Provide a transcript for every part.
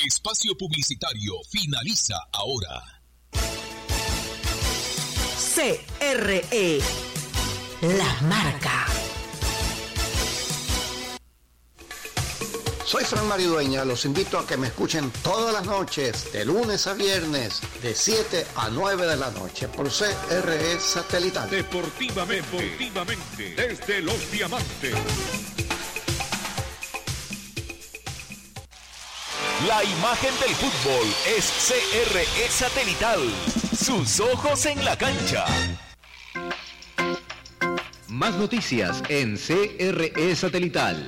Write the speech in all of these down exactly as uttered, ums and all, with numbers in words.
Espacio publicitario finaliza ahora. C R E, la marca. Soy Fran Mario Dueña, los invito a que me escuchen todas las noches, de lunes a viernes, de siete a nueve de la noche, por C R E Satelital. Deportivamente, deportivamente, desde Los Diamantes. La imagen del fútbol es C R E Satelital. Sus ojos en la cancha. Más noticias en C R E Satelital.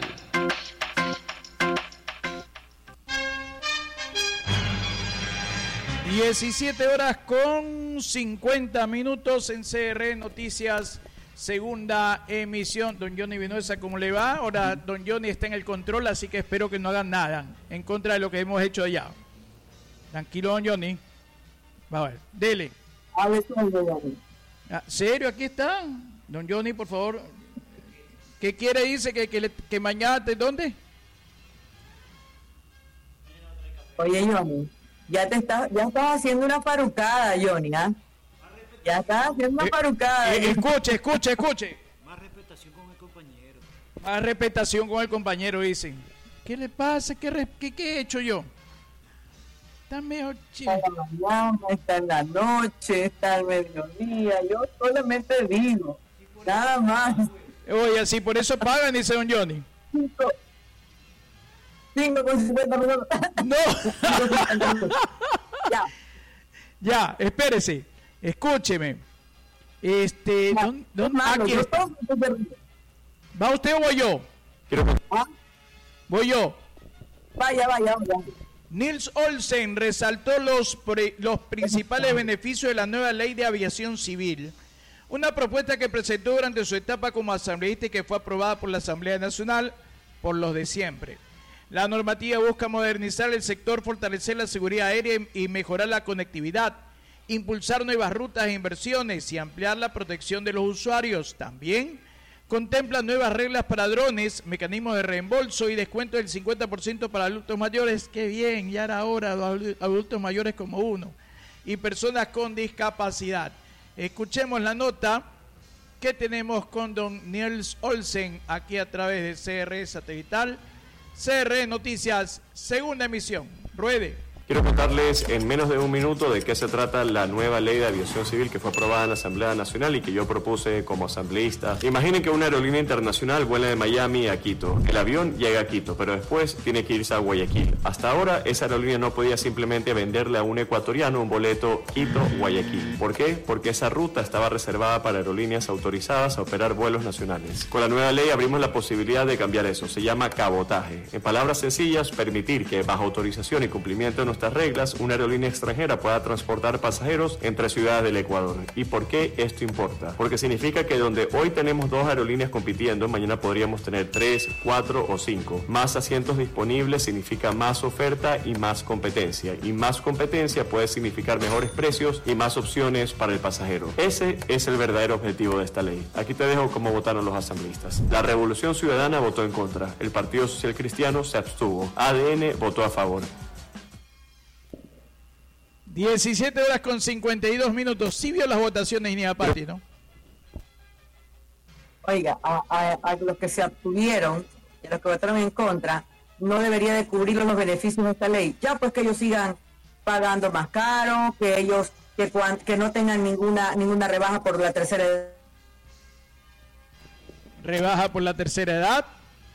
diecisiete horas con cincuenta minutos en C R E Noticias, segunda emisión. Don Johnny Vinuesa, ¿cómo le va? Ahora don Johnny está en el control, así que espero que no hagan nada en contra de lo que hemos hecho allá. Tranquilo, don Johnny. Va a ver, dele. Ah, ¿serio? Aquí está. Don Johnny, por favor. ¿Qué quiere? Dice que, que, le, que mañana, te, ¿dónde? Oye, Johnny, ya te estás, ya estás haciendo una parucada, Johnny, ¿ah? ¿eh? Ya estás haciendo una eh, parucada. Eh, escuche, escuche, escuche. Más respetación con el compañero. Más respetación con el compañero, dicen. ¿Qué le pasa? ¿Qué, re, qué, qué he hecho yo? Está mejor chido. Está en la mañana, está en la noche, está al mediodía. Yo solamente digo, nada más. Oye, así por eso pagan, dice don Johnny. Cinco, cinco con cincuenta minutos. No. Ya. Ya, espérese. Escúcheme. Este, Ya, don, don, hermano, aquí yo está. ¿Va usted o voy yo? ¿Ah? Voy yo. Vaya, vaya, vaya. Nils Olsen resaltó los, pre, los principales beneficios de la nueva ley de aviación civil, una propuesta que presentó durante su etapa como asambleísta y que fue aprobada por la Asamblea Nacional por los de siempre. La normativa busca modernizar el sector, fortalecer la seguridad aérea y mejorar la conectividad, impulsar nuevas rutas e inversiones y ampliar la protección de los usuarios. También contempla nuevas reglas para drones, mecanismos de reembolso y descuento del cincuenta por ciento para adultos mayores. ¡Qué bien! Ya era hora de adultos mayores como uno. Y personas con discapacidad. Escuchemos la nota que tenemos con don Nils Olsen aquí a través de C R E Satelital. C R E Noticias, segunda emisión. Ruede. Quiero contarles en menos de un minuto de qué se trata la nueva ley de aviación civil que fue aprobada en la Asamblea Nacional y que yo propuse como asambleísta. Imaginen que una aerolínea internacional vuela de Miami a Quito. El avión llega a Quito, pero después tiene que irse a Guayaquil. Hasta ahora, esa aerolínea no podía simplemente venderle a un ecuatoriano un boleto Quito-Guayaquil. ¿Por qué? Porque esa ruta estaba reservada para aerolíneas autorizadas a operar vuelos nacionales. Con la nueva ley abrimos la posibilidad de cambiar eso. Se llama cabotaje. En palabras sencillas, permitir que bajo autorización y cumplimiento de nuestras reglas, una aerolínea extranjera pueda transportar pasajeros entre ciudades del Ecuador. ¿Y por qué esto importa? Porque significa que donde hoy tenemos dos aerolíneas compitiendo, mañana podríamos tener tres, cuatro o cinco. Más asientos disponibles significa más oferta y más competencia. Y más competencia puede significar mejores precios y más opciones para el pasajero. Ese es el verdadero objetivo de esta ley. Aquí te dejo cómo votaron los asambleístas. La Revolución Ciudadana votó en contra. El Partido Social Cristiano se abstuvo. A D N votó a favor. diecisiete horas con cincuenta y dos minutos. Sí vio las votaciones, Inia Pati, ¿no? Oiga, a, a, a los que se abstuvieron y a los que votaron en contra, no debería de cubrir los beneficios de esta ley. Ya pues que ellos sigan pagando más caro, que ellos que, que no tengan ninguna ninguna rebaja por la tercera edad. Rebaja por la tercera edad.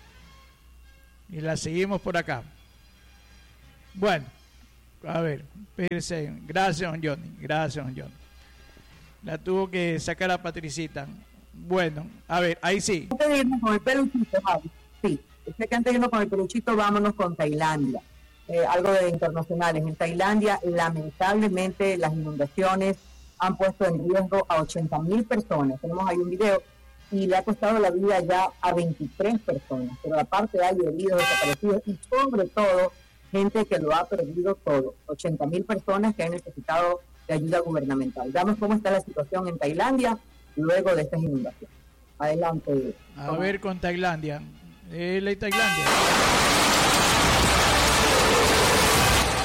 Y la seguimos por acá. Bueno. A ver, espérese. Gracias, don Johnny. Gracias, don Johnny. La tuvo que sacar a Patricita. Bueno, a ver, ahí sí. Antes de irnos con el peluchito, Javi. Sí, sé que antes de irnos con el peluchito, vámonos con Tailandia. Eh, algo de internacionales. En Tailandia, lamentablemente, las inundaciones han puesto en riesgo a ochenta mil personas. Tenemos ahí un video y le ha costado la vida ya a veintitrés personas. Pero aparte hay heridos, desaparecidos y sobre todo gente que lo ha perdido todo, ochenta mil personas que han necesitado de ayuda gubernamental. Veamos cómo está la situación en Tailandia luego de estas inundaciones. Adelante. A Tomás. ver con Tailandia. Eh, la Tailandia.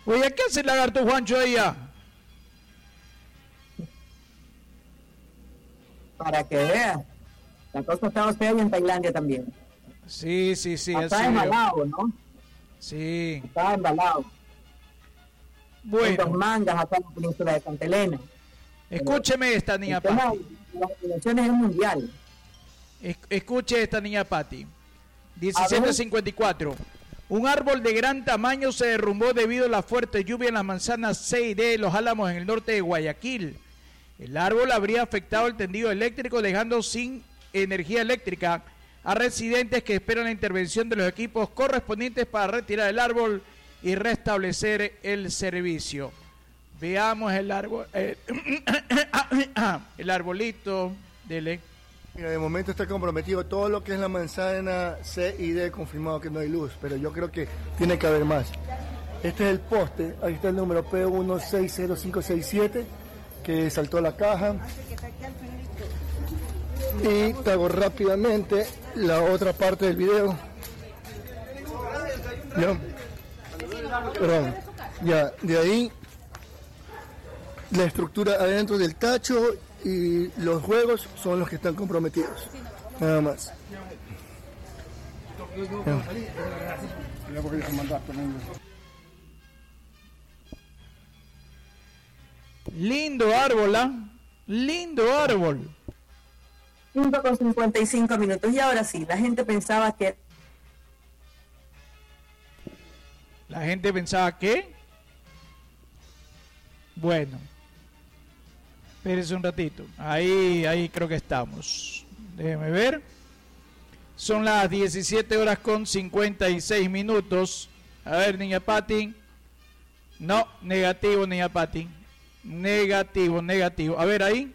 Oye, ¿qué hace el lagarto Juancho ahí ya? Para que veas. La cosa está fea y en Tailandia también. Sí, sí, sí. Está embalado, ¿no? Sí. Está embalado. Bueno. Hay dos mangas acá en la península de Santa Elena. Escúcheme esta niña Pati. Las elecciones es mundial. Es, escuche esta niña Pati. diecisiete cincuenta y cuatro. Un árbol de gran tamaño se derrumbó debido a la fuerte lluvia en las manzanas C y D de Los Álamos en el norte de Guayaquil. El árbol habría afectado el tendido eléctrico, dejando sin energía eléctrica a residentes que esperan la intervención de los equipos correspondientes para retirar el árbol y restablecer el servicio. Veamos el árbol, eh, el arbolito dele. Mira, de momento está comprometido todo lo que es la manzana C y D, confirmado que no hay luz, pero yo creo que tiene que haber más. Este es el poste, ahí está el número P uno seis cero cinco seis siete, que saltó la caja. Y te hago rápidamente la otra parte del video. Ya, perdón, ya, de ahí la estructura adentro del tacho y los juegos son los que están comprometidos, nada más. Lindo árbol, ¿ah? Lindo árbol. cinco con cincuenta y cinco minutos. Y ahora sí, la gente pensaba que... La gente pensaba que... Bueno. Espérese un ratito. Ahí, ahí creo que estamos. Déjeme ver. Son las diecisiete horas con cincuenta y seis minutos. A ver, niña Pati. No, negativo, niña Pati. Negativo, negativo. A ver, ahí.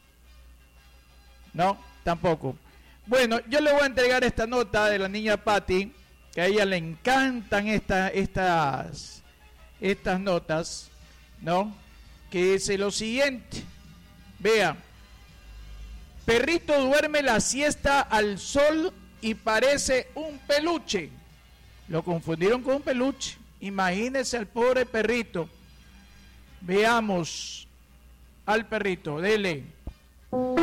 No, tampoco. Bueno, yo le voy a entregar esta nota de la niña Pati, que a ella le encantan esta, estas, estas notas, ¿no? Que dice lo siguiente. Vea, perrito duerme la siesta al sol y parece un peluche. Lo confundieron con un peluche. Imagínense al pobre perrito. Veamos al perrito, dele.